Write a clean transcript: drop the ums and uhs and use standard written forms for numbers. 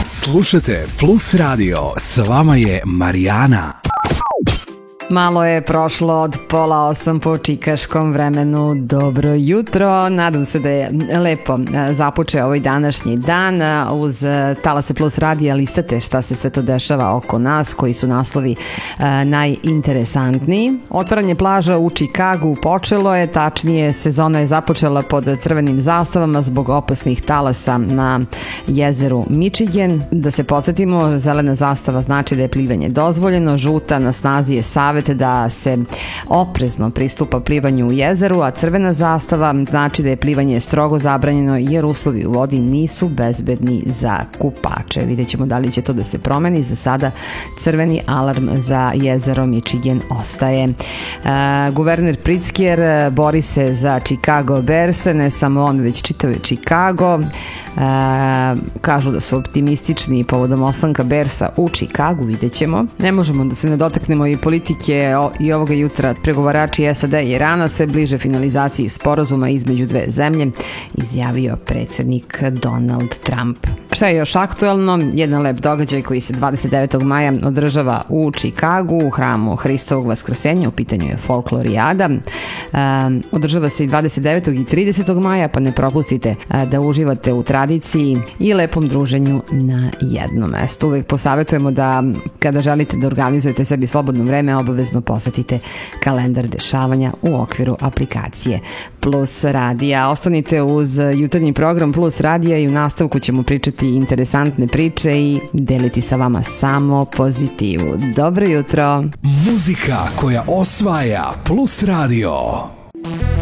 Slušajte Plus Radio, s vama je Marijana. Malo je prošlo od 7:30 po čikaškom vremenu. Dobro jutro, nadam se da je lepo započeo ovaj današnji dan. Uz Talase Plus radija listate šta se sve to dešava oko nas, koji su naslovi najinteresantniji. Otvaranje plaža u Čikagu počelo je, tačnije sezona je započela pod crvenim zastavama zbog opasnih talasa na jezeru Michigan. Da se podsjetimo, zelena zastava znači da je plivanje dozvoljeno, žuta na snazi je savjet da se oprezno pristupa plivanju u jezeru, a crvena zastava znači da je plivanje strogo zabranjeno jer uslovi u vodi nisu bezbedni za kupače. Vidjet ćemo da li će to da se promeni. Za sada crveni alarm za jezero Michigan ostaje. Guverner Pritzker bori se za Chicago Bears, ne samo on, već čitav Chicago. Kažu da su optimistični povodom ostanka Bearsa u Chicagu, vidjet ćemo. Ne možemo da se ne dotaknemo i politike i ovoga jutra. Pregovarači SAD i Irana se bliže finalizaciji sporazuma između dve zemlje, izjavio predsjednik Donald Trump. Šta je još aktuelno? Jedan lep događaj koji se 29. maja održava u Chicagu u hramu Hristovog vaskrsenja, u pitanju je folklorijada. Održava se i 29. i 30. maja, pa ne propustite da uživate u tradiciji i lepom druženju na jednom mestu. Uvijek posavetujemo da kada želite da organizujete sebi slobodno vreme, obavezno posetite kalendar dešavanja u okviru aplikacije Plus radija. Ostanite uz jutarnji program Plus radija i u nastavku ćemo pričati interesantne priče i deliti sa vama samo pozitivu. Dobro jutro! Muzika koja osvaja Plus Radio.